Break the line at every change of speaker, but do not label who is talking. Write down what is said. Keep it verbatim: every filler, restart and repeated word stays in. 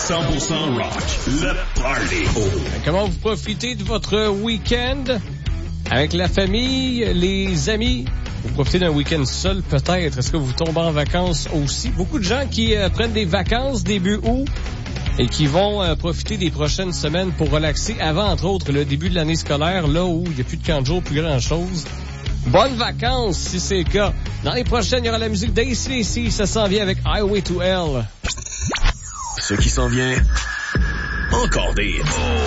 cent pour cent rock, le party. Oh.
Comment vous profitez de votre week-end? Avec la famille, les amis? Vous profitez d'un week-end seul, peut-être? Est-ce que vous tombez en vacances aussi? Beaucoup de gens qui euh, prennent des vacances début août et qui vont euh, profiter des prochaines semaines pour relaxer avant, entre autres, le début de l'année scolaire, là où il n'y a plus de camp de jour, plus grand-chose. Bonnes vacances, si c'est le cas. Dans les prochaines, il y aura la musique d'A C D C. Ça s'en vient avec Highway to Hell.
Ce qui s'en vient, encore des hits.